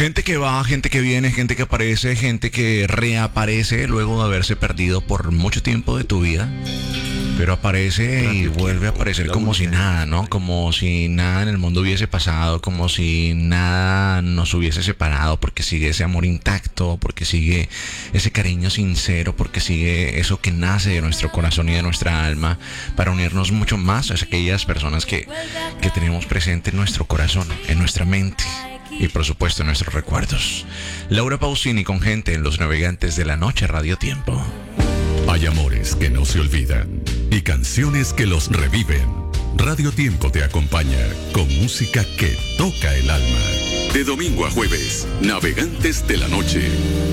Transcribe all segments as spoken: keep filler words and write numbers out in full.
Gente que va, gente que viene, gente que aparece, gente que reaparece luego de haberse perdido por mucho tiempo de tu vida. Pero aparece y vuelve a aparecer como si nada, ¿no? Como si nada en el mundo hubiese pasado, como si nada nos hubiese separado, porque sigue ese amor intacto, porque sigue ese cariño sincero, porque sigue eso que nace de nuestro corazón y de nuestra alma, para unirnos mucho más a aquellas personas que, que tenemos presente en nuestro corazón, en nuestra mente y por supuesto en nuestros recuerdos. Laura Pausini con Gente en Los Navegantes de la Noche, Radio Tiempo. Hay amores que no se olvidan y canciones que los reviven. Radio Tiempo te acompaña con música que toca el alma. De domingo a jueves, Navegantes de la Noche.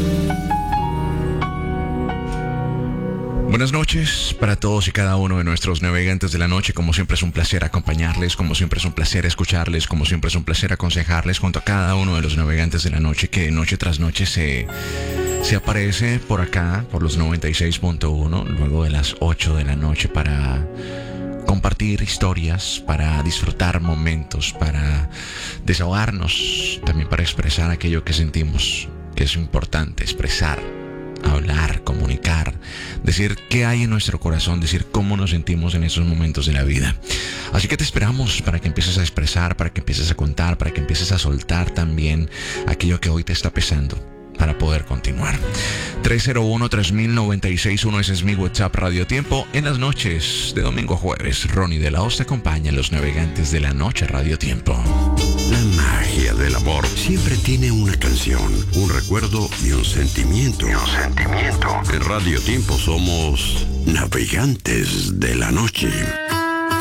Buenas noches para todos y cada uno de nuestros navegantes de la noche. Como siempre es un placer acompañarles, como siempre es un placer escucharles, como siempre es un placer aconsejarles junto a cada uno de los navegantes de la noche que noche tras noche se... Se aparece por acá, por los noventa y seis punto uno, luego de las ocho de la noche para compartir historias, para disfrutar momentos, para desahogarnos, también para expresar aquello que sentimos, que es importante, expresar, hablar, comunicar, decir qué hay en nuestro corazón, decir cómo nos sentimos en esos momentos de la vida. Así que te esperamos para que empieces a expresar, para que empieces a contar, para que empieces a soltar también aquello que hoy te está pesando, para poder continuar. tres cero uno, tres mil, noventa y seis uno, ese es mi WhatsApp Radio Tiempo. En las noches de domingo a jueves, Ronnie de la Hoz te acompaña en Los Navegantes de la Noche, Radio Tiempo. La magia del amor siempre tiene una canción, un recuerdo y un sentimiento. Y un sentimiento. En Radio Tiempo somos Navegantes de la Noche.